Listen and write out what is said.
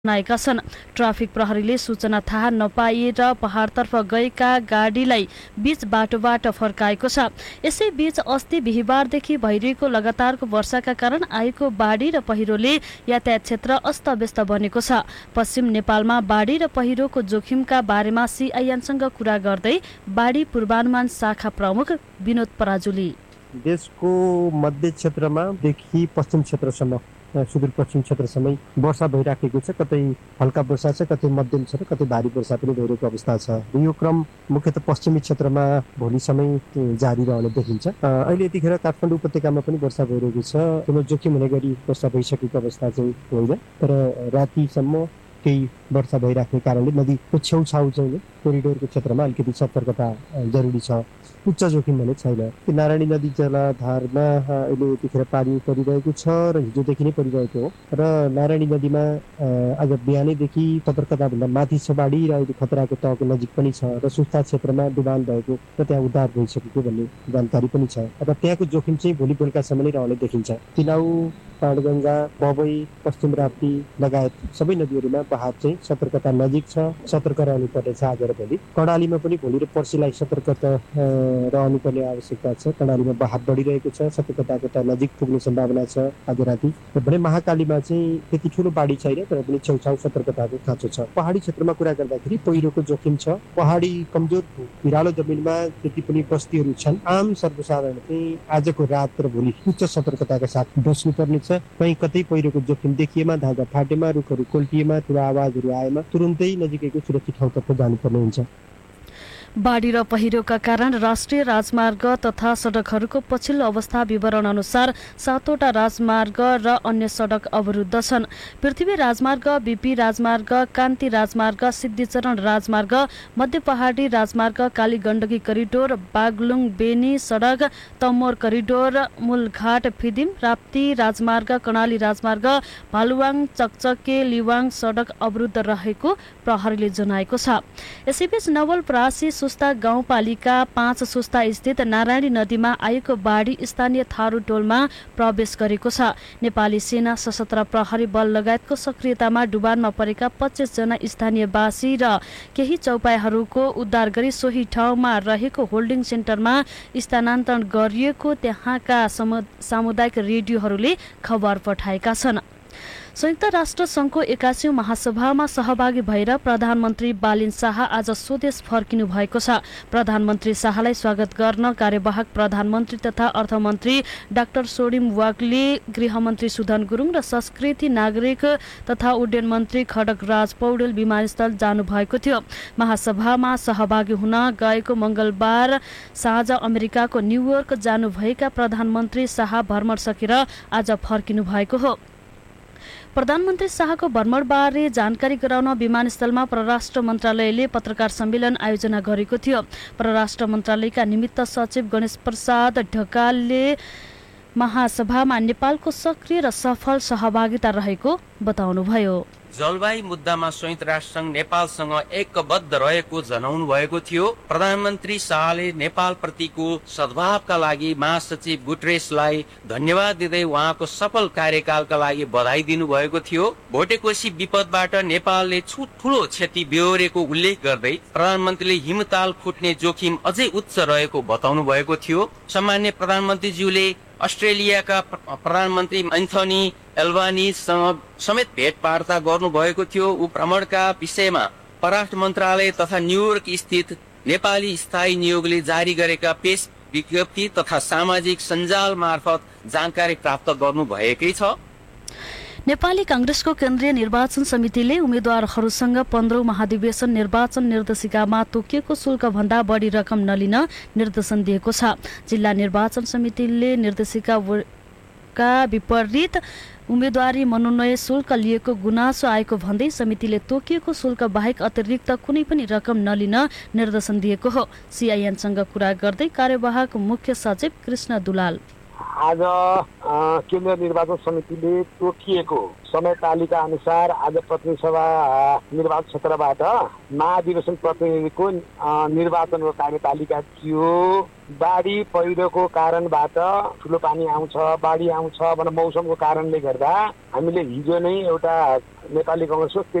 जनाएका छन्। ट्राफिक प्रहरीले सूचना थाहा नपाएर पहाडतर्फ गएका गाडीलाई बीच बाटोबाट फर्काएको छ। यसैबीच अस्ति बिहिबारदेखि भइरहेको लगातारको वर्षाका कारण आएको बाढी र पहिरोले यातायात क्षेत्र अस्तव्यस्त बनेको छ। पश्चिम नेपालमा बाढी र पहिरोको जोखिमका बारेमा सीआईएनसँग कुरा गर्दै बाढी पूर्वानुमान शाखा प्रमुख विनोद पराजुली, देशको मध्य क्षेत्रमा देखि पश्चिम क्षेत्रसम्म सुदूरपश्चिम क्षेत्रसम्मै वर्षा भइराखेको छ। कतै हल्का वर्षा छ, कतै मध्यम छ, कतै भारी वर्षा पनि भइरहेको अवस्था छ। यो क्रम मुख्यतः पश्चिमी क्षेत्रमा भोलिसम्मै जारी रहने देखिन्छ। अहिले यतिखेर काठमाडौँ उपत्यकामा पनि वर्षा भइरहेको छ। कुनै जोखिम हुने गरी वर्षा भइसकेको अवस्था चाहिँ होइन, तर रातिसम्म केही वर्षा भइराख्ने कारणले नदीको छेउछाउ चाहिँ कोरिडोरको क्षेत्रमा अलिकति सतर्कता जरुरी छ। उच्च जोखिम भने छैन। नारायणी नदी जलाधारमा अहिले यतिखेर पानी परिरहेको छ र हिजोदेखि नै परिरहेको हो र नारायणी नदीमा आज बिहानैदेखि सतर्कताभन्दा माथि छ बाढी र अहिले खतराको तहको नजिक पनि छ र सुस्ता क्षेत्रमा डुबान भएको र त्यहाँ उद्धार भइसकेको भन्ने जानकारी पनि छ। र त्यहाँको जोखिम चाहिँ भोलि बेलुकासम्म नै रहने देखिन्छ। तिलाउ, पाणगङ्गा, बबई, पश्चिम राप्ती लगायत सबै नदीहरूमा बहाव चाहिँ सतर्कता नजिक छ। सतर्क रहनुपर्ने छ आज र भोलि। कर्णालीमा पनि भोलि र पर्सिलाई सतर्कता रहनुपर्ने आवश्यकता छ। कर्णालीमा बहाव बढिरहेको छ, सतर्कताको त नजिक पुग्ने सम्भावना छ आज राति। भने महाकालीमा चाहिँ त्यति ठुलो बाढी छैन, तर पनि छेउछाउ सतर्कताको खाँचो छ। पहाडी क्षेत्रमा कुरा गर्दाखेरि पहिरोको जोखिम छ। पहाडी कमजोर भिरालो जमिनमा त्यति पनि बस्तीहरू छन्। आम सर्वसाधारण चाहिँ आजको रात र भोलि उच्च सतर्कताका साथ बस्नुपर्ने छ। कहीँ कतै पहिरोको जोखिम देखिएमा, धागा फाटेमा, रुखहरू कोल्टिएमा, ठुलो आवाजहरू आएमा तुरुन्तै नजिकैको सुरक्षित ठाउँतर्फ जानुपर्ने हुन्छ। बाढी र पहिरोका कारण राष्ट्रिय राजमार्ग तथा सडकहरूको पछिल्लो अवस्था विवरण अनुसार 7वटा राजमार्ग र अन्य सडक अवरुद्ध छन्। पृथ्वी राजमार्ग, बीपी राजमार्ग, कान्ति राजमार्ग, सिद्धिचरण राजमार्ग, मध्य पहाडी राजमार्ग, काली गण्डकी करिडोर, बागलुङ बेनी सडक, तमोर करिडोर, मूलघाट फिदिम, राप्ती राजमार्ग, कर्णाली राजमार्ग, भालुवाङ चकचके लिवाङ सडक अवरुद्ध रहेको प्रहरीले जनाएको छ। यसैबीच नवलपरासी सुस्ता गाउँपालिका 5 सुस्ता स्थित नारायणी नदीमा आएको बाढी स्थानीय थारू टोलमा प्रवेश गरेको छ। नेपाली सेना, सशस्त्र प्रहरी बल लगायतको सक्रियतामा डुबानमा परेका 25 जना स्थानीयवासी र केही चौपाईहरूको उद्धार गरी सोही ठाउँमा रहेको होल्डिङ सेन्टरमा स्थानान्तरण गरिएको त्यहाँका सामुदायिक रेडियोहरूले खबर पठाएका छन्। संयुक्त राष्ट्र संघको 81औं महासभामा सहभागी भएर प्रधानमन्त्री बालिन शाह आज स्वदेश फर्किनु भएको छ। प्रधानमन्त्री शाहलाई स्वागत गर्न कार्यवाहक प्रधानमन्त्री तथा अर्थमन्त्री डाक्टर सोडिम वाग्ले, गृहमन्त्री सुधन गुरुङ र संस्कृति, नागरिक तथा उड्डयन मन्त्री खड्गराज पौडेल विमानस्थल जानुभएको थियो। महासभामा सहभागी हुन गएको मंगलबार साँझ अमेरिकाको न्युयोर्क जानुभएका प्रधानमन्त्री शाह भ्रमण सकेर आज फर्किनु भएको हो। प्रधानमन्त्री शाहको भ्रमणबारे जानकारी गराउन विमानस्थलमा परराष्ट्र मन्त्रालयले पत्रकार सम्मेलन आयोजना गरेको थियो। परराष्ट्र मन्त्रालयका निमित्त सचिव गणेश प्रसाद ढकालले महासभामा नेपालको सक्रिय र सफल सहभागिता रहेको बताउनुभयो। जलवायु मुद्दामा संयुक्त राष्ट्र संघ नेपालसँग एकबद्ध रहेको जनाउनु भएको थियो। प्रधानमन्त्री शाहले नेपाल प्रतिको सद्भावका लागि महासचिव गुटरेसलाई धन्यवाद दिँदै उहाँको सफल कार्यकालका लागि बधाई दिनु भएको थियो। भोटेकोशी विपदबाट नेपालले ठूलो क्षति बेहोरेको उल्लेख गर्दै प्रधानमन्त्रीले हिमताल फुट्ने जोखिम अझै उच्च रहेको बताउनु भएको थियो। सम्माननीय प्रधानमन्त्रीज्यूले अस्ट्रेलियाका प्रधानमन्त्री एन्थनी एल्बानीसँग समेत भेटवार्ता गर्नुभएको थियो। ऊ भ्रमणका विषयमा परराष्ट्र मन्त्रालय तथा न्युयोर्क स्थित नेपाली स्थायी नियोगले जारी गरेका प्रेस विज्ञप्ति तथा सामाजिक सञ्जाल मार्फत जानकारी प्राप्त गर्नुभएकै छ। नेपाली कांग्रेसको केन्द्रीय निर्वाचन समितिले उम्मेद्वारहरूसँग 15औं महाधिवेशन निर्वाचन निर्देशिकामा तोकिएको शुल्क भन्दा बढी रकम नलिन निर्देशन दिएको छ। जिल्ला निर्वाचन समितिले निर्देशिका विपरीत उम्मेदवारी मनोनयन शुल्क लिएको गुनासो आएको भन्दै समितिले तोकिएको शुल्क बाहेक अतिरिक्त कुनै पनि रकम नलिन निर्देशन दिएको हो। सीआईएनसँग कुरा गर्दै कार्यवाहक मुख्य सचिव कृष्ण दुलाल, आज केन्द्रीय निर्वाचन समितिले तोकिएको समय तालिका अनुसार आज प्रतिनिधि सभा निर्वाचन क्षेत्रबाट महाधिवेशन प्रतिनिधिको निर्वाचनको कार्यतालिका थियो। बाढी पहिरोको कारणबाट ठुलो पानी आउँछ, बाढी आउँछ भनेर मौसमको कारणले गर्दा हामीले हिजो नै एउटा नेपाली कांग्रेसको